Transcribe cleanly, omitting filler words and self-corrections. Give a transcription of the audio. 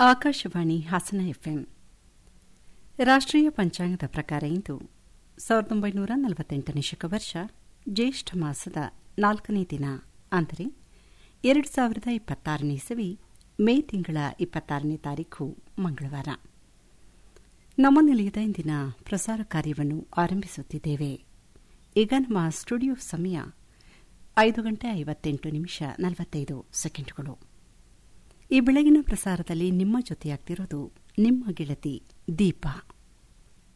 Akashvani Hassan FM ರಾಷ್ಟ್ರೀಯ ಪಂಚಾಂಗದ ಪ್ರಕಾರ ಇಂದು 1948ನೇ ಶಕವರ್ಷ ಜ್ಯೇಷ್ಠ ಮಾಸದ 4ನೇ ದಿನ ಅಂದರೆ 2026ನೇ ಇಸವಿ ಮೇ ತಿಂಗಳ 26ನೇ ತಾರೀಖು ಮಂಗಳವಾರ. ನಮ್ಮ ನಿಲಯದ ಇಂದಿನ ಪ್ರಸಾರ ಕಾರ್ಯವನ್ನು ಆರಂಭಿಸುತ್ತಿದ್ದೇವೆ. ಈಗ ನಮ್ಮ ಸ್ಟುಡಿಯೋ ಸಮಯ 5:58:45. ಈ ಬೆಳಗಿನ ಪ್ರಸಾರದಲ್ಲಿ ನಿಮ್ಮ ಜೊತೆಯಾಗ್ತಿರೋದು ನಿಮ್ಮ ಗೆಳತಿ ದೀಪಾ.